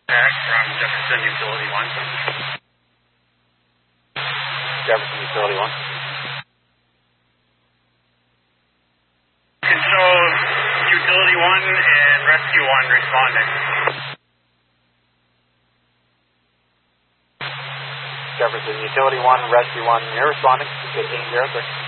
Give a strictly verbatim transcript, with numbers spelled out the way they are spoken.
Back from Jefferson Utility one. Jefferson Utility one. Control Utility one and Rescue one responding. Jefferson Utility one, Rescue one, you're responding. fifteen zero six.